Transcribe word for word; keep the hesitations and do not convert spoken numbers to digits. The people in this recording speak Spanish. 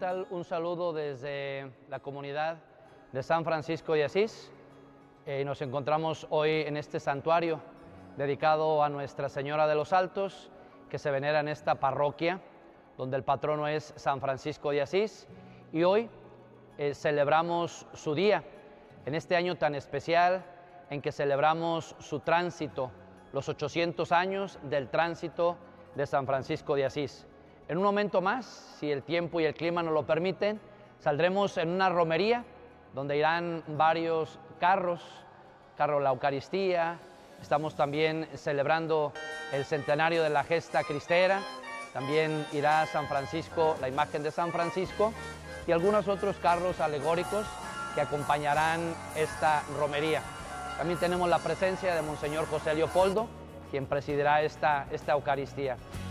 tal? Un saludo desde la comunidad de San Francisco de Asís. Eh, nos encontramos hoy en este santuario dedicado a Nuestra Señora de los Altos, que se venera en esta parroquia, donde el patrono es San Francisco de Asís. Y hoy eh, celebramos su día, en este año tan especial en que celebramos su tránsito, los ochocientos años del tránsito de San Francisco de Asís. En un momento más, si el tiempo y el clima nos lo permiten, saldremos en una romería donde irán varios carros, carro la Eucaristía. Estamos también celebrando el centenario de la gesta cristera. También irá San Francisco, la imagen de San Francisco, y algunos otros carros alegóricos que acompañarán esta romería. También tenemos la presencia de Monseñor José Leopoldo, quien presidirá esta, esta Eucaristía.